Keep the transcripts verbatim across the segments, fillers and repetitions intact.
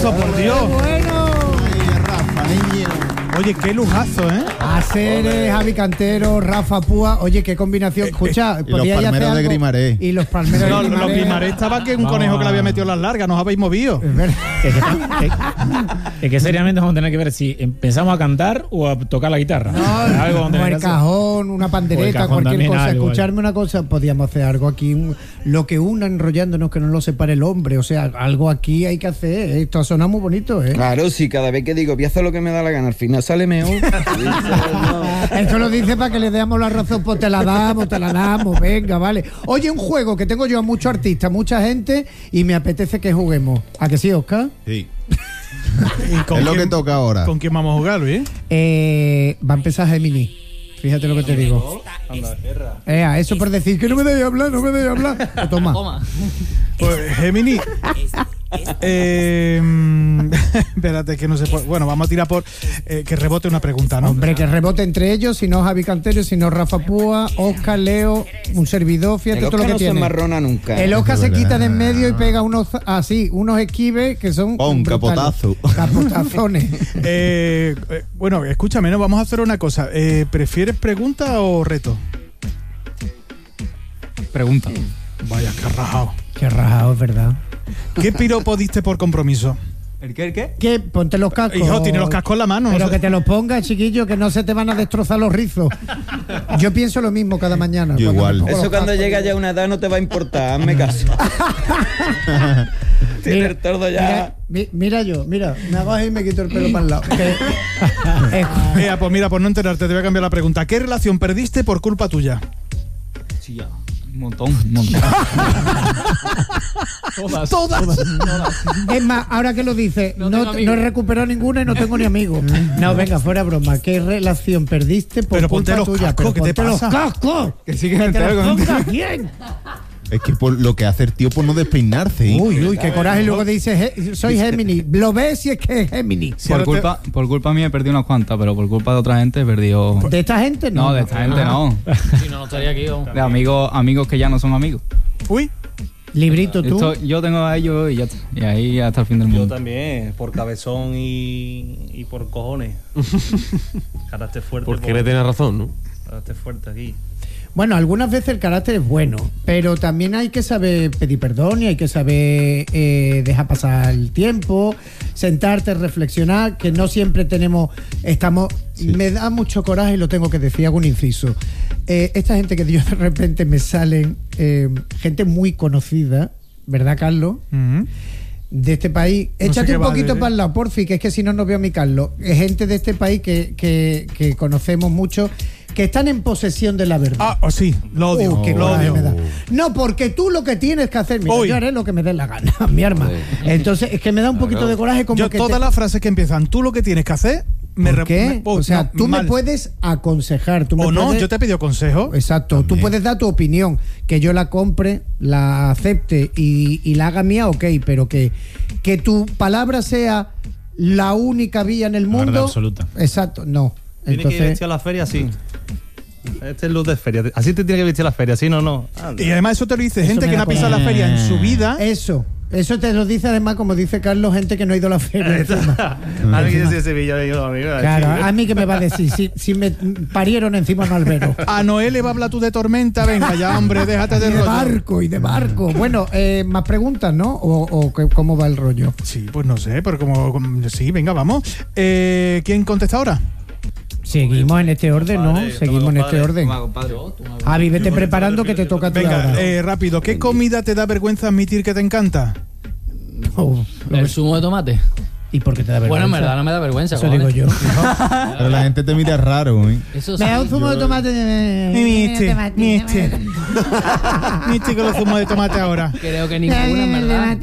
aplauso, por Dios. Bueno. Ay, Rafa, niño. Oye, qué lujazo, ¿eh? Aceres, Javi Cantero, Rafa Púa. Oye, qué combinación. Escucha, y los palmeros de Grimaré. Y los palmeros No, de los Grimaré. Grimaré estaba que un Vamos conejo que le a- había metido las largas, nos habéis movido. Es verdad. Que, que, que- que- que seriamente vamos a tener que ver si empezamos a cantar o a tocar la guitarra. No, Algo vamos a o tener el que hacer. cajón, una pandereta, cajón cualquier también, cosa. algo, Escucharme una cosa, podíamos hacer algo aquí, un- lo que una enrollándonos que no lo separe el hombre. O sea, algo aquí hay que hacer. Esto ha sonado muy bonito, ¿eh? Claro, sí, cada vez que digo, voy a hacer lo que me da la gana, al final sale mejor. Esto lo dice para que le demos la razón, pues te la damos, te la damos, venga, vale. Oye, un juego que tengo yo a muchos artistas, mucha gente, y me apetece que juguemos. ¿A que sí, Oscar? Sí. ¿Y con Es lo quién- que toca ahora. ¿Con quién vamos a jugar, Luis? Eh, va a empezar Gemini. Fíjate lo que te digo. Eh, a eso por decir que no me debe hablar, no me debe hablar. Pues toma. Toma. Pues, Gemini. Eh, espérate, que no se puede. Bueno, vamos a tirar por eh, que rebote una pregunta, ¿no? Hombre, que rebote entre ellos, si no Javi Cantero, si no Rafa Púa, Oscar, Leo, un servidor, fíjate El todo lo Oscar que no se tiene. marrona nunca. El Oscar se Es quita de en verdad. medio y pega unos así, unos esquives que son Oh, un brutales. capotazo. Capotazones. Eh, eh, bueno, escúchame, ¿no? Vamos a hacer una cosa. Eh, ¿Prefieres pregunta o reto? Pregunta. Vaya, qué rajado. Qué rajado, es verdad. ¿Qué piropo diste por compromiso? ¿El qué? ¿El qué? ¿Qué? Ponte los cascos. Hijo, tiene los cascos en la mano. Pero no sé. que te los pongas, chiquillo, que no se te van a destrozar los rizos. Yo pienso lo mismo cada mañana. Yo cuando igual. me pongo Eso los cuando cascos. llega ya a una edad no te va a importar, hazme caso. Tiene Mira, el tordo ya. Mira, mi- mira yo, mira, me hago ahí y me quito el pelo para el lado. Que- eh, Eh, pues mira, por no enterarte, te voy a cambiar la pregunta. ¿Qué relación perdiste por culpa tuya? Sí, ya. Un montón, un montón. todas, Todas. es más, ahora que lo dices, No no, tengo no, amigos. he recuperado ninguna y no tengo ni amigos. No, venga, fuera broma. ¿Qué relación perdiste por Pero ponte culpa los tuya? cascos, Pero ¿qué te ponte pasa? los cascos. Que sí que Que te me los entero ponga bien. Es que por lo que hace el tío por no despeinarse. ¿eh? Uy, uy, qué coraje. Y luego dice, "Je- soy Gemini. Lo ves si es que es Gemini. Si Por ahora te- culpa, por culpa mía he perdido unas cuantas, pero por culpa de otra gente he perdido. ¿De esta gente? No, No, de esta gente no. Si no, no estaría aquí. vamos. De amigos, amigos que ya no son amigos. Uy, Librito tú. Esto- yo tengo a ellos y ya está. Y ahí hasta el fin del Yo mundo. también, por cabezón y, y por cojones. Carácter fuerte. Porque por- le tiene razón, ¿no? Carácter fuerte aquí. Bueno, algunas veces el carácter es bueno, pero también hay que saber pedir perdón y hay que saber eh, dejar pasar el tiempo, sentarte, reflexionar, que no siempre tenemos, estamos, me da mucho coraje y lo tengo que decir, hago un inciso. Eh, esta gente que yo de repente me salen, eh, gente muy conocida, ¿verdad, Carlos? Ujú. De este país. No sé Échate qué un va a poquito decir. para el lado, porfi, que es que si no, no veo a mi Carlos. Es gente de este país que, que, que conocemos mucho, que están en posesión de la verdad. Ah, oh, sí, lo odio. Uh, qué lo coraje odio. me da. No, porque tú lo que tienes que hacer, mira, Hoy. yo haré lo que me dé la gana, mi arma. Entonces, es que me da un poquito de coraje como Yo que todas te- las frases que empiezan, tú lo que tienes que hacer, me ¿Por re- qué? me- oh, O sea, no, tú mal. me puedes aconsejar, tú me O no, puedes- yo te he pedido consejo. Exacto, tú puedes dar tu opinión, que yo la compre, la acepte y, y la haga mía, ok, pero que, que tu palabra sea la única vía en el verdad mundo. absoluta. Exacto, no. Tiene que ir Entonces, vestir a la feria así. Este es luz de feria. Así te tiene que vestir a la feria, así no, no. Anda. Y además eso te lo dice Eso gente me que da no ha pisado la coraje. feria en su vida. eso, eso te lo dice además, como dice Carlos, gente que no ha ido a la feria. encima. Alguien dice Sevilla y yo, amigo. Claro, aquí, ¿eh? a mí que me va a decir, si, si me parieron encima un albero. A Noé le va a hablar tú de tormenta. Venga ya, hombre, déjate de Y de rollo. barco, y de barco. Bueno, eh, más preguntas, ¿no? ¿O, o qué- cómo va el rollo? Sí, pues no sé, pero como, como- sí, venga, vamos. Eh, ¿Quién contesta ahora? Seguimos en este orden, ¿no? Compadre, Seguimos en este compadre. orden. Toma, compadre. Javi, vete preparando que te toca a ti Venga, ahora. eh, rápido. ¿Qué comida te da vergüenza admitir que te encanta? Oh, El zumo de tomate. ¿y por qué te da vergüenza? Bueno, en verdad no me da vergüenza. Eso digo yo. Pero la gente te mira raro, ¿eh? Eso Me da un zumo de tomate. Ni este, ni este. Ni este con los zumos de tomate ahora. Creo que ninguna, en verdad.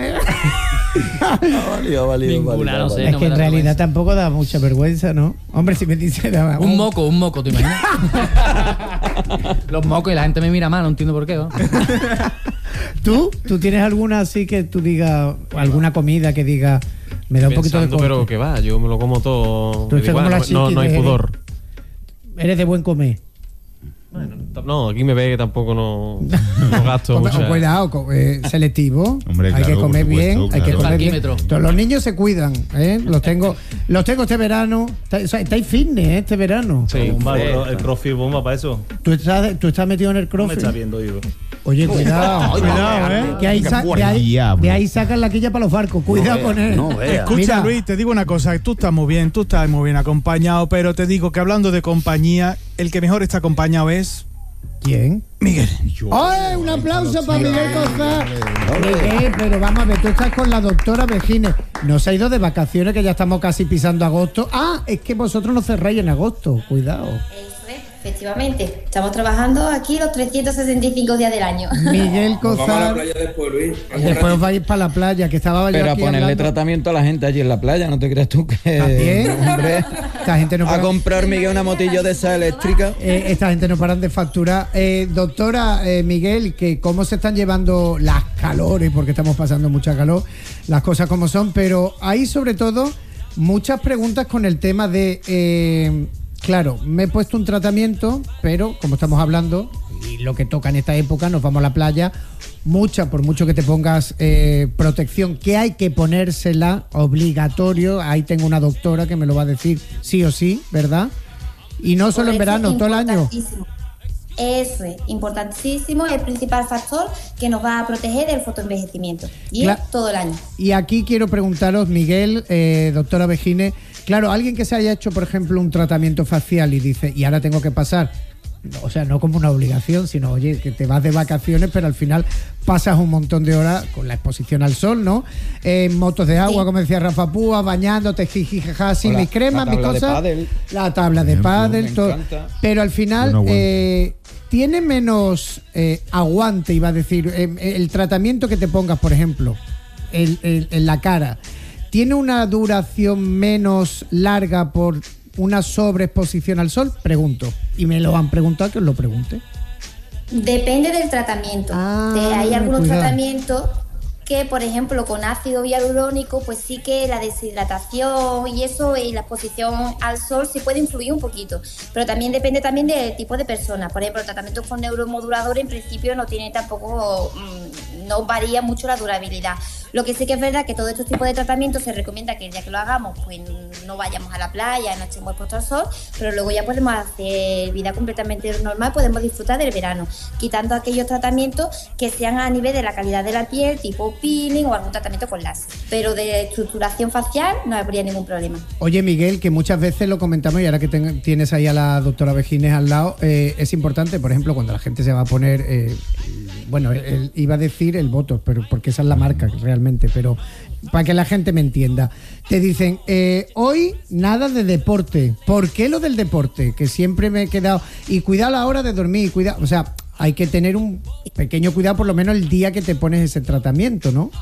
Válido, válido, Ninguna, válido, no sé. Es no que me en da realidad vergüenza. tampoco da mucha vergüenza, ¿no? Hombre, si me dice nada. Un moco, un moco, ¿te imaginas? Los mocos y la gente me mira mal, no entiendo por qué. ¿no? ¿Tú? ¿Tú tienes alguna así que tú digas, alguna comida que diga, me da un poquito de Pensando, corte? pero que va, yo me lo como todo. Tú me eres da igual, como la no, no, chiqui no hay de- pudor. Eres de buen comer. Bueno, no, aquí me ve que tampoco no, no gasto Hombre, mucha. cuidado, co- eh, selectivo. Hombre, hay claro, que por comer supuesto, bien, hay que claro. comer bien. Parquímetro. Todos los niños se cuidan, ¿eh? Los tengo, los tengo este verano. Está- o sea, Estáis fitness, ¿eh? Este verano. Sí, Bomba, el, eh, cro- el CrossFit bomba para eso. ¿Tú estás, tú estás metido en el No me crossfit. está viendo, digo. Oye, cuidado. Cuidado, ¿eh? Que ahí, sa- de, ahí, Diablo. de ahí sacan la quilla para los barcos. Cuidado vea, con él. no vea. Escucha, Mira. Luis, te digo una cosa, tú estás muy bien, tú estás muy bien acompañado, pero te digo que hablando de compañía, el que mejor está acompañado es ¿Quién? Miguel. ¡Ay, un aplauso para Miguel Cozar! Miguel, pero vamos a ver, tú estás con la doctora Vejines. No se ha ido de vacaciones, que ya estamos casi pisando agosto. Ah, es que vosotros no cerráis en agosto. Cuidado. Eso es, efectivamente. Estamos trabajando aquí los trescientos sesenta y cinco días del año. Miguel Cozar. después, Luis. Después os vais para la playa, que estaba yo Pero a aquí ponerle hablando. tratamiento a la gente allí en la playa, ¿no te creas tú que...? También. Hombre, Esta gente no a para, comprar Miguel una motillo de esa eléctrica. eh, esta gente no paran de facturar. Eh, doctora eh, Miguel, que cómo se están llevando las calores, porque estamos pasando mucha calor, las cosas como son, pero hay sobre todo muchas preguntas con el tema de... eh, claro, me he puesto un tratamiento, pero como estamos hablando, y lo que toca en esta época, nos vamos a la playa, mucha, por mucho que te pongas eh, protección, que hay que ponérsela obligatorio, ahí tengo una doctora que me lo va a decir sí o sí, ¿verdad? Y no solo en Correcto, verano, todo el año. importantísimo. Eso es, importantísimo, el principal factor que nos va a proteger del fotoenvejecimiento. Y Cla- es todo el año. Y aquí quiero preguntaros, Miguel, eh, doctora Vejines, claro, alguien que se haya hecho, por ejemplo, un tratamiento facial y dice, y ahora tengo que pasar, o sea, no como una obligación, sino, oye, que te vas de vacaciones, pero al final pasas un montón de horas con la exposición al sol, ¿no? En motos de agua, Sí. como decía Rafa Púa, bañándote, jijijaja, sin O la- mis cremas, la mis tabla de cosas. pádel. La tabla de ejemplo, pádel, me todo. encanta. Pero al final, Bueno, bueno. eh, tiene menos eh, aguante, iba a decir, eh, el tratamiento que te pongas, por ejemplo, el- el- en la cara, ¿tiene una duración menos larga por una sobreexposición al sol? Pregunto. Y me lo han preguntado, que os lo pregunte. Depende del tratamiento. Ah, De- hay algunos cuidado. tratamientos que, por ejemplo, con ácido hialurónico, pues sí que la deshidratación y eso y la exposición al sol sí puede influir un poquito. Pero también depende también del tipo de persona. Por ejemplo, tratamientos con neuromoduladores en principio no tiene tampoco, mmm, no varía mucho la durabilidad. Lo que sí que es verdad que todos estos tipos de tratamientos se recomienda que el día que lo hagamos, pues no vayamos a la playa, no estemos expuestos al sol, pero luego ya podemos hacer vida completamente normal, podemos disfrutar del verano, quitando aquellos tratamientos que sean a nivel de la calidad de la piel, tipo peeling o algún tratamiento con láser. Pero de estructuración facial no habría ningún problema. Oye, Miguel, que muchas veces lo comentamos y ahora que ten- tienes ahí a la doctora Vejines al lado, eh, es importante, por ejemplo, cuando la gente se va a poner, eh, bueno, el- iba a decir el Botox, pero porque esa es la marca realmente, pero para que la gente me entienda. Te dicen, eh, hoy nada de deporte. ¿Por qué lo del deporte? Que siempre me he quedado... Y cuidado a la hora de dormir, cuidado, o sea, hay que tener un pequeño cuidado por lo menos el día que te pones ese tratamiento, ¿no?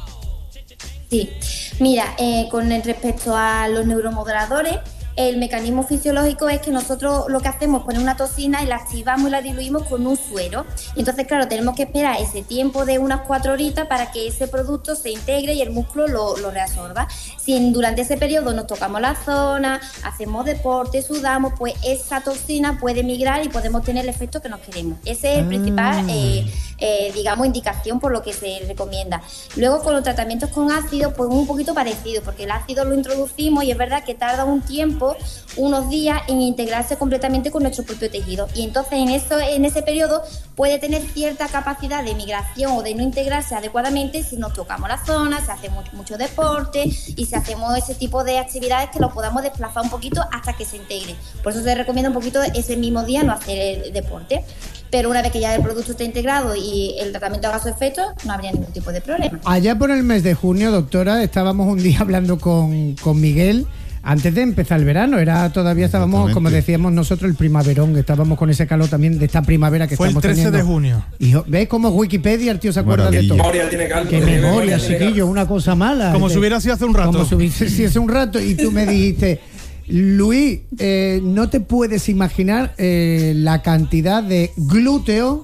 Sí, mira, eh, con el respecto a los neuromoduladores, el mecanismo fisiológico es que nosotros lo que hacemos es poner una toxina y la activamos y la diluimos con un suero. Y entonces, claro, tenemos que esperar ese tiempo de unas cuatro horitas para que ese producto se integre y el músculo lo, lo reabsorba. Si durante ese periodo nos tocamos la zona, hacemos deporte, sudamos, pues esa toxina puede migrar y podemos tener el efecto que nos queremos. Ese es el principal, eh, eh, digamos, indicación por lo que se recomienda. Luego, con los tratamientos con ácido, pues un poquito parecido, porque el ácido lo introducimos y es verdad que tarda un tiempo, unos días, en integrarse completamente con nuestro propio tejido. Y entonces en eso, en ese periodo puede tener cierta capacidad de migración o de no integrarse adecuadamente si nos tocamos la zona, si hacemos mucho deporte y si hacemos ese tipo de actividades que lo podamos desplazar un poquito hasta que se integre. Por eso se recomienda un poquito ese mismo día no hacer el deporte. Pero una vez que ya el producto esté integrado y el tratamiento haga su efecto, no habría ningún tipo de problema. Allá por el mes de junio, doctora, estábamos un día hablando con, con Miguel antes de empezar el verano. Era todavía estábamos, como decíamos nosotros, el primaverón. Estábamos con ese calor también de esta primavera que Fue el estamos trece teniendo. de junio. Hijo, ¿ves cómo Wikipedia el tío se acuerda de todo? Memoria tiene caldo. Qué tiene memoria, tiene chiquillo, una cosa mala. Como Este, si hubiera sido hace un rato. Como si hubiese sido hace un rato. Y tú me dijiste, Luis, eh, no te puedes imaginar eh, la cantidad de glúteo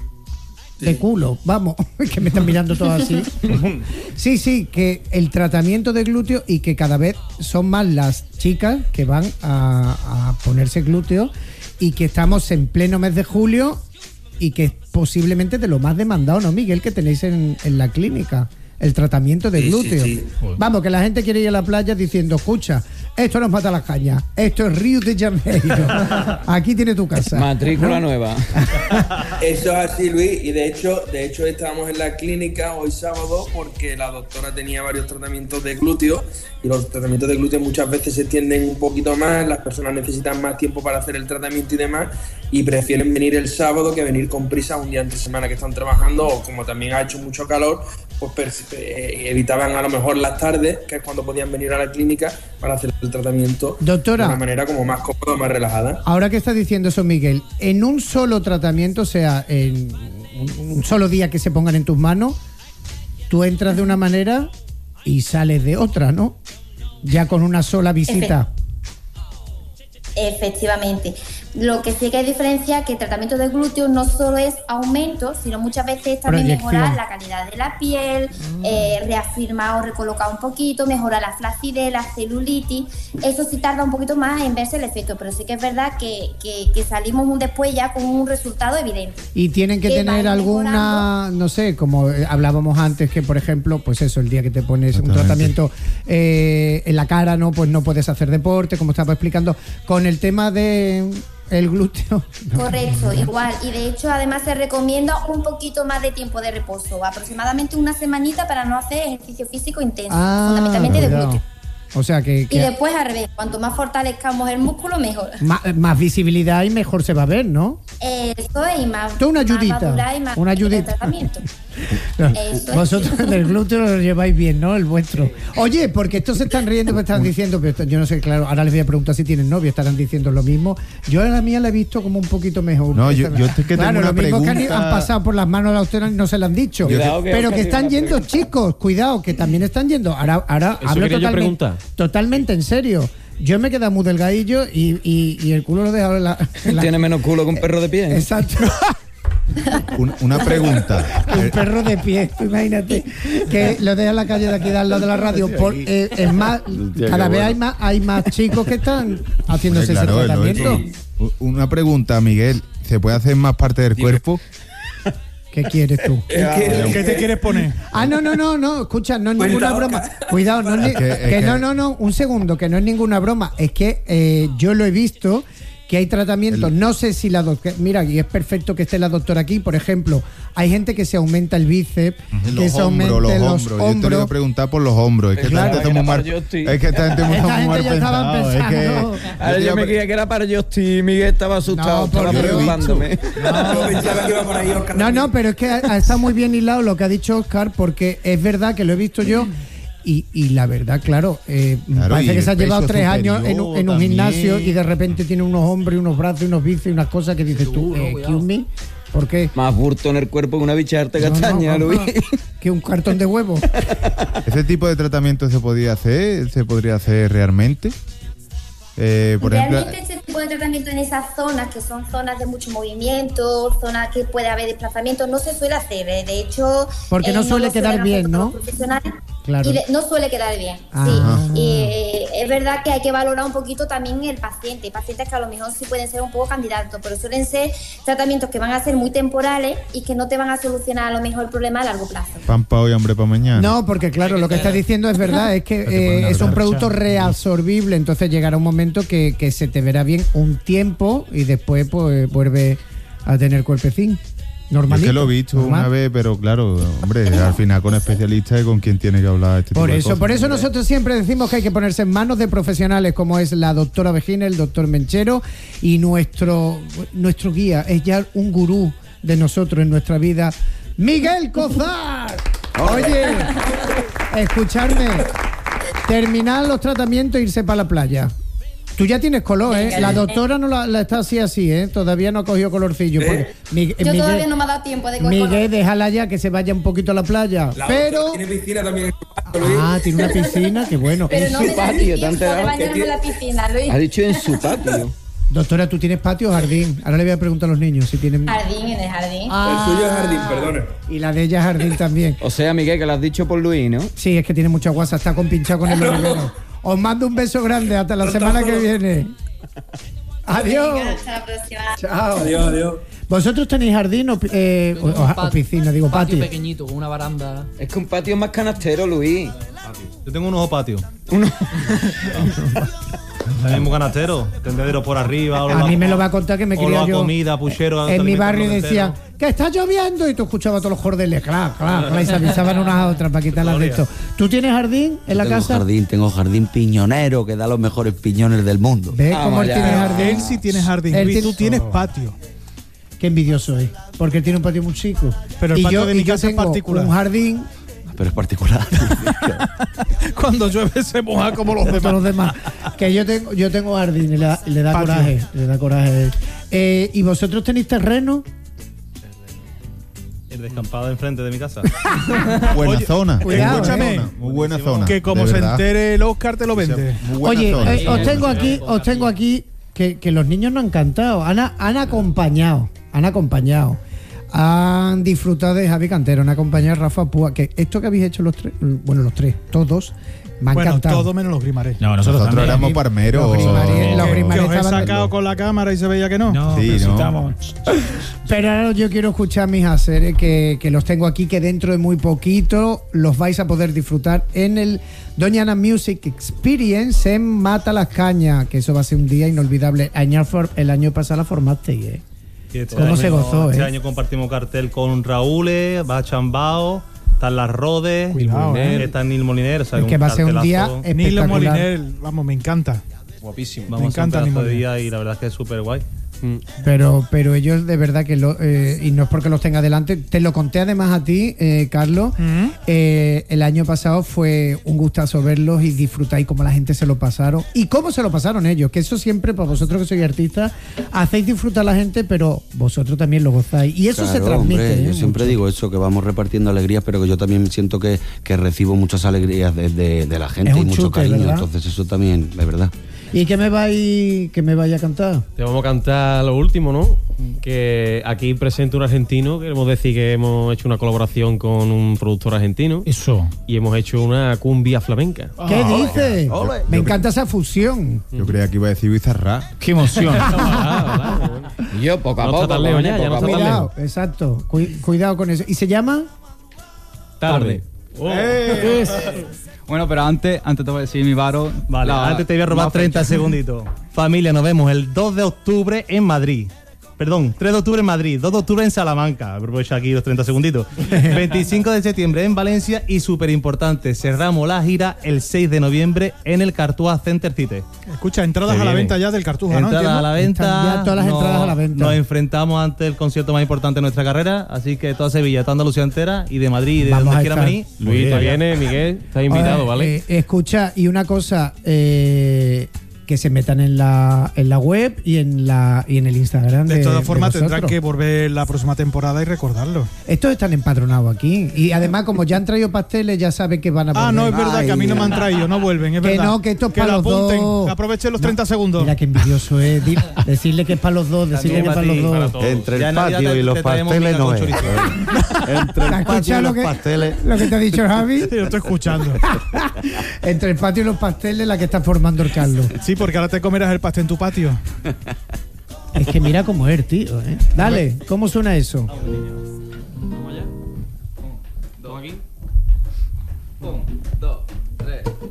de culo, vamos, que me están mirando todo así. Sí, sí, que el tratamiento de glúteo y que cada vez son más las chicas que van a, a ponerse glúteo y que estamos en pleno mes de julio y que es posiblemente de lo más demandado, ¿no, Miguel? Que tenéis en, en la clínica, el tratamiento de Sí, glúteo. sí, sí. Vamos, que la gente quiere ir a la playa diciendo, escucha, esto nos mata las cañas, esto es Río de Janeiro, aquí tiene tu casa. Matrícula ¿no? nueva. Eso es así, Luis, y de hecho, de hecho estábamos en la clínica hoy sábado porque la doctora tenía varios tratamientos de glúteo y los tratamientos de glúteo muchas veces se extienden un poquito más, las personas necesitan más tiempo para hacer el tratamiento y demás y prefieren venir el sábado que venir con prisa un día entre semana que están trabajando o como también ha hecho mucho calor, pues pers- eh, evitaban a lo mejor las tardes, que es cuando podían venir a la clínica para hacer el tratamiento Doctora, de una manera como más cómoda, más relajada. ahora que estás diciendo eso, Miguel, en un solo tratamiento, o sea, en un, un solo día que se pongan en tus manos, tú entras de una manera y sales de otra, ¿no? Ya con una sola visita. Efectivamente. Lo que sí que hay diferencia es que el tratamiento de glúteo no solo es aumento, sino muchas veces también Proyección. mejorar la calidad de la piel, eh, reafirmar o recolocar un poquito, mejorar la flacidez, la celulitis. Eso sí tarda un poquito más en verse el efecto, pero sí que es verdad que, que, que salimos un después ya con un resultado evidente. Y tienen que Que tener va alguna, mejorando. no sé, como eh, hablábamos antes, que por ejemplo, pues eso, el día que te pones un Totalmente. tratamiento eh, en la cara, no, pues no puedes hacer deporte, como estaba explicando, con el tema de el glúteo. Correcto, igual. Y de hecho, además se recomienda un poquito más de tiempo de reposo, aproximadamente una semanita para no hacer ejercicio físico intenso, Ah, fundamentalmente de cuidado. glúteo. O sea que, Y que después al revés, cuanto más fortalezcamos el músculo, mejor. más, más visibilidad y mejor se va a ver, ¿no? Eso es, y más, Esto es una más va a ayudita, durar y más una el ayudita. tratamiento. No, Eso es. vosotros del glúteo lo lleváis bien, ¿no? El vuestro. Oye, porque estos se están riendo, me están diciendo, pero yo no sé, claro, ahora les voy a preguntar si tienen novio, estarán diciendo lo mismo. Yo a la mía la he visto como un poquito mejor. No, yo- yo es que tengo claro, una lo mismo que han, pregunta. han pasado por las manos a la doctora y no se lo han dicho. Cuidado que pero Oscar que tiene están una yendo, pregunta. chicos, cuidado, que también están yendo. Ahora, ahora Eso hablo quería yo totalmente, preguntar. totalmente en serio. Yo me he quedado muy delgadillo y, y, y el culo lo he dejado en la... en la- Tiene menos culo que un perro de pie. Exacto. Un- una pregunta. Un perro de pie, tú imagínate, que lo deja en la calle de aquí de al lado de la radio. Por, eh, es más, Hostia, cada qué vez bueno. hay más, hay más chicos que están haciéndose Hombre, claro, ese es lógico. tratamiento. U- Una pregunta, Miguel. ¿Se puede hacer más parte del cuerpo? ¿Qué quieres tú? ¿Qué te quieres poner? Ah, no, no, no, no, escucha, no es Cuenta, ninguna Oscar. broma. Cuidado, no es ni- Es que- es que que- no, no, no, un segundo, que no es ninguna broma. Es que eh, yo lo he visto, que hay tratamientos, no sé si la doctora, mira, y es perfecto que esté la doctora aquí, por ejemplo, hay gente que se aumenta el bíceps, que Los se hombros, aumenta los los hombros. Yo te lo voy a hombros. preguntar por los hombros. Es que Claro, esta gente que está muy era mal. para yo, tío. Es que esta gente está Esta muy mal gente ya estaban pensado. Es que, pensando. Ahora yo me creía que era para Justin. Miguel estaba asustado, No, estaba porque- preocupándome. No, pensaba que iba por ahí, Oscar. No, no, pero es que ha- está muy bien hilado lo que ha dicho Oscar, porque es verdad que lo he visto yo. Y, y la verdad, claro, eh, Claro, parece y que se ha el llevado peso tres años en, un- superior en un también. gimnasio y de repente tiene unos hombros y unos brazos y unos bíceps y unas cosas que dices tú, eh, excuse me, ¿por qué? Más burto en el cuerpo que una bicharta No, no, castaña, no, Luis. que un cartón de huevo. ¿Ese tipo de tratamiento se podría hacer? ¿Se podría hacer realmente? Eh, por ejemplo, Realmente este tipo de tratamiento en esas zonas, que son zonas de mucho movimiento, zonas que puede haber desplazamiento, no se suele hacer. ¿eh? De hecho, Porque no lo suele quedar suelen hacer bien, todos ¿no? los profesionales. Claro. Y le- no suele quedar bien, Ah. sí. Y eh, es verdad que hay que valorar un poquito también el paciente. Hay pacientes que a lo mejor sí pueden ser un poco candidatos, pero suelen ser tratamientos que van a ser muy temporales y que no te van a solucionar a lo mejor el problema a largo plazo. pan pa' hoy, hambre para mañana. No, porque claro, lo que está diciendo es verdad, es que No te ponen eh, a es un hablar. producto reabsorbible, entonces llegará un momento que, que se te verá bien un tiempo y después pues vuelve a tener cuerpecín. Yo es Normalito. que lo he visto normal. una vez, pero claro, hombre, al final con especialistas y con quien tiene que hablar este Por tipo de eso, cosas. por eso nosotros siempre decimos que hay que ponerse en manos de profesionales como es la doctora Vejina, el doctor Menchero y nuestro, nuestro guía, es ya un gurú de nosotros en nuestra vida, Miguel Cozar. Oye, escucharme, terminar los tratamientos e irse para la playa. Tú ya tienes color, ¿eh? La doctora no la, la está así así, ¿eh? Todavía no ha cogido colorcillo. porque Mig- Yo Miguel, todavía no me ha dado tiempo de coger Miguel, déjala ya que se vaya un poquito a la playa. La Pero... otra tiene piscina también en su patio, Luis. Ah, tiene una piscina, qué bueno. Pero no su me da patio, ni ¿te han tiempo de enterado que bañarme en tiene- la piscina, Luis. Ha dicho en su patio. Doctora, ¿tú tienes patio o jardín? Ahora le voy a preguntar a los niños si tienen... Jardín, en el jardín. Ah, El suyo es jardín, perdone. y la de ella jardín también. O sea, Miguel, que lo has dicho por Luis, ¿no? Sí, es que tiene mucha guasa, está compinchado con el hormiguero. Os mando un beso grande, hasta la semana que viene. Adiós. Venga, hasta la próxima. Chao. Adiós, adiós. ¿Vosotros tenéis jardín o, pi- eh, o, Tengo un o- o patio- piscina? Digo, patio patio. pequeñito, con una baranda. Es que un patio es más canastero, Luis. Yo tengo un ojo patio. El mismo canastero, tendedero por arriba. A mí me lo va a contar que me olor quería a yo. comida, puchero. En mi alimento barrio entero. decían que está lloviendo y tú escuchabas todos los jordeles, claro, claro, claro, y se avisaban unas a otras para quitarlas de esto. ¿Tú tienes jardín en la tengo casa? jardín, tengo jardín piñonero que da los mejores piñones del mundo. ¿Ves cómo él ya. tiene jardín? Él sí tiene jardín, Él Luis, tiene- tú tienes patio. Qué envidioso es, porque él tiene un patio muy chico. Pero el y patio yo, de y mi yo casa es tengo particular. un jardín Pero es particular. Cuando llueve se moja como los como demás. todos los demás. Que yo tengo, yo tengo jardín y le da, le da Patio. coraje, le da coraje. Eh, ¿Y vosotros tenéis terreno? El descampado de enfrente de mi casa. Buena Oye, zona. cuidado, muy buena eh. zona. Muy buena zona. Que como de se verdad. entere el Oscar te lo vende. Muy buena Oye, zona. eh, os tengo aquí, os tengo aquí que, que los niños no han cantado, han, han acompañado, han acompañado, han disfrutado de Javi Cantero, han acompañado a Rafa Púa, que esto que habéis hecho los tres, bueno, los tres, todos, me han Bueno, encantado. todo menos los grimarés. No, nosotros, Nosotros también. éramos parmeros. Los grimarés- los Que- grimarés que os he estaban- sacado con la cámara y se veía que no. No, Sí, pero si no. estamos- Pero ahora yo quiero escuchar a mis haceres que, que los tengo aquí, que dentro de muy poquito los vais a poder disfrutar en el Doña Ana Music Experience en Mata las Cañas, que eso va a ser un día inolvidable. Año for- el año pasado la formasteis, ¿eh? Y este ¿Cómo año- se gozó, Este eh? año compartimos cartel con Raúl, va Chambao, están las Rodes, Cuidado, eh. está Nil Moliner. O sea, Es que un va a ser un día cartelazo. Nilo espectacular. Moliner, vamos, me encanta. Guapísimo. Vamos me a hacer un encanta pedazo Nil de Moliner. día y la verdad es que es súper guay. Pero, pero ellos de verdad que lo, eh, y no es porque los tenga delante, te lo conté además a ti, eh, Carlos. Mm. Eh, el año pasado fue un gustazo verlos y disfrutar y cómo la gente se lo pasaron y cómo se lo pasaron ellos, que eso siempre para vosotros que sois artistas hacéis disfrutar a la gente, pero vosotros también lo gozáis y eso Claro, se transmite. hombre, ¿eh? yo siempre mucho. digo eso, que vamos repartiendo alegrías, pero que yo también siento que, que recibo muchas alegrías de, de- de la gente Es y un mucho chute, cariño. ¿verdad? Entonces eso también, de verdad. ¿Y qué me vais que me vaya a cantar? Te vamos a cantar lo último, ¿no? Que aquí presento un argentino. Queremos decir que hemos hecho una colaboración con un productor argentino Eso. y hemos hecho una cumbia flamenca. ¿Qué dices? Me encanta esa fusión. Yo creía que iba a decir Bizarra. Qué emoción. Y yo, poco a No poco. está tan lejos ya, poco ya no a está poco. tan Cuidado, exacto. Cu- cuidado con eso. ¿Y se llama? Tarde. Bueno, pero antes, antes te voy a decir mi varo. Vale, la- antes te voy a robar la treinta fecha. segunditos. Familia, nos vemos el dos de octubre en Madrid. Perdón, tres de octubre en Madrid, dos de octubre en Salamanca. Aprovecho aquí los treinta segunditos. veinticinco de septiembre en Valencia y súper importante, cerramos la gira el seis de noviembre en el Cartuja Center City. Escucha, entradas Se a la viene. venta ya del Cartuja, ¿no? Entradas a la venta. Están ya todas las nos- entradas a la venta. Nos enfrentamos ante el concierto más importante de nuestra carrera, así que toda Sevilla, toda Andalucía entera y de Madrid y de Vamos donde a quieran estar. venir. Luis, te viene, Miguel, estás invitado, Oye, ¿vale? eh, escucha, y una cosa, eh, que se metan en la, en la web y en la y en el Instagram. De De, todas formas, de tendrán vosotros. que volver la próxima temporada y recordarlo. Estos están empadronados aquí. Y además, como ya han traído pasteles, ya saben que van a volver. Ah, no, es verdad Ay, que a mí no me han traído, no vuelven, es Que verdad. no, que esto es que para lo los apunten, dos. aprovechen los No, treinta segundos. Mira qué envidioso es. Di- decirle que es para los dos, decirle que es para los dos. Entre Ya el en Navidad patio te- y los te traemos pasteles miga no con es. chorizo. Entre ¿Te has el patio y escuchado lo los que, pasteles. lo que te ha dicho Javi? Sí, lo estoy escuchando. Entre el patio y los pasteles, la que está formando el Carlos. Sí, porque ahora te comerás el pastel en tu patio. Es que mira cómo es, tío. ¿eh? Dale, ¿cómo suena eso?